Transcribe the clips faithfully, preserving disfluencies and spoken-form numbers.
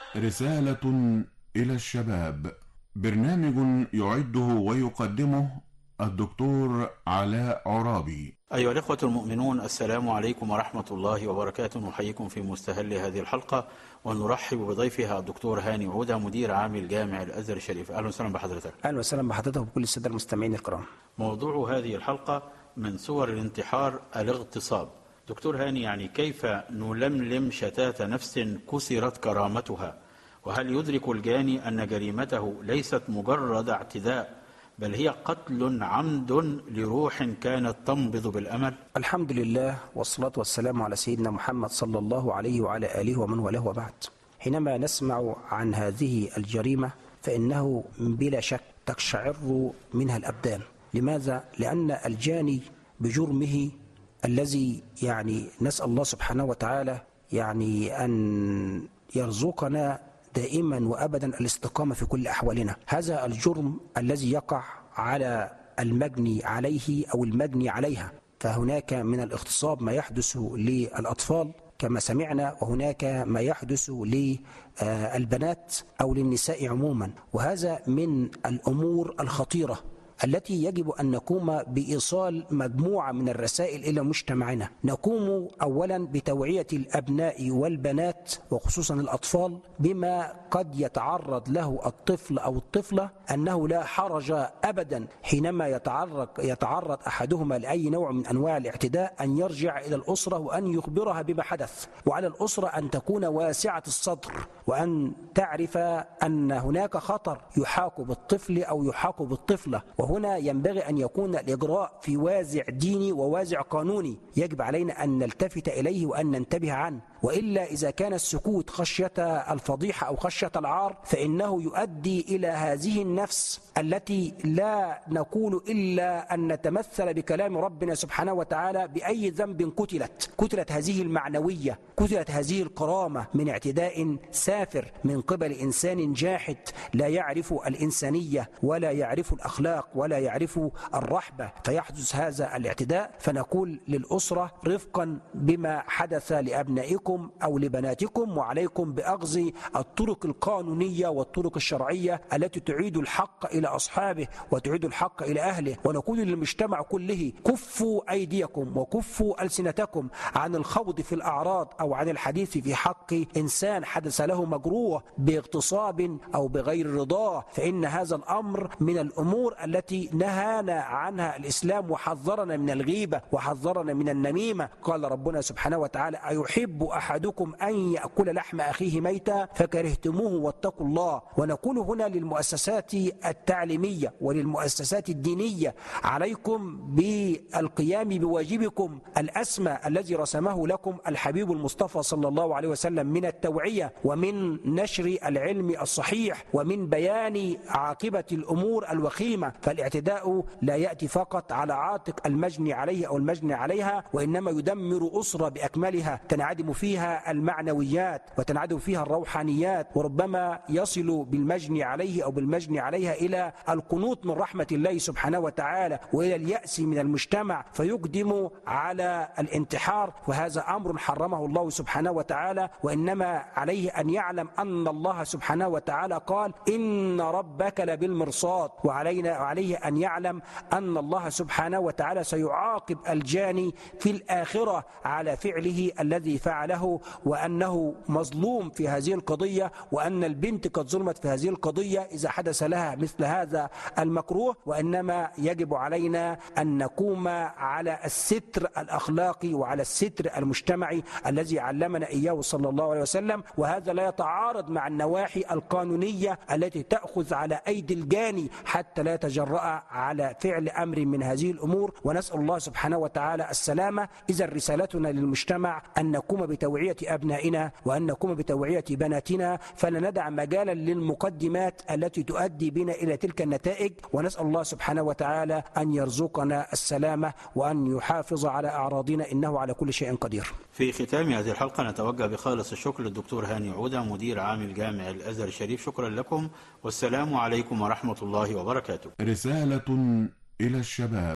رسالة إلى الشباب، برنامج يعده ويقدمه الدكتور علاء عرابي. أيها الإخوة المؤمنون، السلام عليكم ورحمة الله وبركاته. نحييكم في مستهل هذه الحلقة ونرحب بضيفها الدكتور هاني عودة، مدير عام الجامع الأزهر الشريف. أهلا وسهلا بحضرتك. أهلا وسهلا بحضرتك وكل السادة المستمعين الكرام. موضوع هذه الحلقة من صور الانتحار الاغتصاب. دكتور هاني، يعني كيف نلملم شتات نفس كسرت كرامتها؟ وهل يدرك الجاني أن جريمته ليست مجرد اعتداء، بل هي قتل عمد لروح كانت تنبض بالأمل؟ الحمد لله والصلاة والسلام على سيدنا محمد صلى الله عليه وعلى آله ومن والاه وبعد. حينما نسمع عن هذه الجريمة فإنه بلا شك تقشعر منها الأبدان. لماذا؟ لأن الجاني بجرمه الذي يعني نسأل الله سبحانه وتعالى يعني أن يرزقنا دائما وأبدا الاستقامة في كل أحوالنا. هذا الجرم الذي يقع على المجني عليه أو المجني عليها، فهناك من الاغتصاب ما يحدث للأطفال كما سمعنا، وهناك ما يحدث للبنات أو للنساء عموما، وهذا من الأمور الخطيرة التي يجب أن نقوم بإيصال مجموعة من الرسائل إلى مجتمعنا. نقوم أولا بتوعية الأبناء والبنات وخصوصا الأطفال بما قد يتعرض له الطفل أو الطفلة، أنه لا حرج أبدا حينما يتعرض, يتعرض أحدهما لأي نوع من أنواع الاعتداء أن يرجع إلى الأسرة وأن يخبرها بما حدث، وعلى الأسرة أن تكون واسعة الصدر وأن تعرف أن هناك خطر يحاك بالطفل أو يحاك بالطفلة. هنا ينبغي أن يكون الإجراء في وازع ديني ووازع قانوني يجب علينا أن نلتفت إليه وأن ننتبه عنه، وإلا إذا كان السكوت خشية الفضيحة أو خشية العار فإنه يؤدي إلى هذه النفس التي لا نقول إلا أن نتمثل بكلام ربنا سبحانه وتعالى: بأي ذنب قتلت. قتلت هذه المعنوية، قتلت هذه الكرامة من اعتداء سافر من قبل إنسان جاحد لا يعرف الإنسانية ولا يعرف الأخلاق ولا يعرف الرحبة، فيحدث هذا الاعتداء. فنقول للأسرة: رفقا بما حدث لأبنائكم أو لبناتكم، وعليكم بأخذ الطرق القانونية والطرق الشرعية التي تعيد الحق إلى أصحابه وتعيد الحق إلى أهله. ونقول للمجتمع كله: كفوا أيديكم وكفوا ألسنتكم عن الخوض في الأعراض أو عن الحديث في حق إنسان حدث له مجروح باغتصاب أو بغير رضاه، فإن هذا الأمر من الأمور التي نهانا عنها الإسلام وحذرنا من الغيبة وحذرنا من النميمة. قال ربنا سبحانه وتعالى: أيحب أحدكم أن يأكل لحم أخيه ميتا فكرهتموه واتقوا الله. ونقول هنا للمؤسسات التعليمية وللمؤسسات الدينية: عليكم بالقيام بواجبكم الأسمى الذي رسمه لكم الحبيب المصطفى صلى الله عليه وسلم من التوعية ومن نشر العلم الصحيح ومن بيان عاقبة الأمور الوخيمة. فالاعتداء لا يأتي فقط على عاتق المجني عليه أو المجني عليها، وإنما يدمر أسرة بأكملها تنعدم فيها المعنويات وتنعدم فيها الروحانيات، وربما يصل بالمجني عليه أو بالمجني عليها إلى القنوط من رحمة الله سبحانه وتعالى وإلى اليأس من المجتمع فيقدم على الانتحار، وهذا أمر حرمه الله سبحانه وتعالى. وإنما عليه أن يعلم أن الله سبحانه وتعالى قال: إن ربك لبالمرصاد. وعلينا عليه أن يعلم أن الله سبحانه وتعالى سيعاقب الجاني في الآخرة على فعله الذي فعله، وأنه مظلوم في هذه القضية، وأن البنت قد ظلمت في هذه القضية إذا حدث لها مثل هذا المكروه. وإنما يجب علينا أن نقوم على الستر الأخلاقي وعلى الستر المجتمعي الذي علمنا إياه صلى الله عليه وسلم، وهذا لا يتعارض مع النواحي القانونية التي تأخذ على أيدي الجاني حتى لا يتجرأ على فعل أمر من هذه الأمور. ونسأل الله سبحانه وتعالى السلامة. إذا رسالتنا للمجتمع أن نقوم بتوعية أبنائنا وأن نقوم بتوعية بناتنا، فلا ندع مجالا للمقدمات التي تؤدي بنا إلى تلك النتائج. ونسأل الله سبحانه وتعالى أن يرزقنا السلامة وأن يحافظ على أعراضنا، إنه على كل شيء قدير. في ختام هذه الحلقة نتوجه بخالص الشكر للدكتور هاني عودة، مدير عام الجامع الأزهر الشريف. شكرا لكم والسلام عليكم ورحمة الله وبركاته. رسالة إلى الشباب،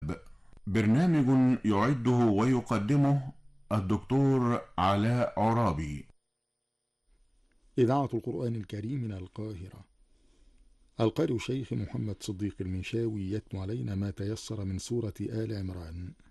برنامج يعده ويقدمه الدكتور علاء عرابي. إذاعة القرآن الكريم من القاهرة. القارئ الشيخ محمد صديق المنشاوي يتلو علينا ما تيسر من سورة آل عمران.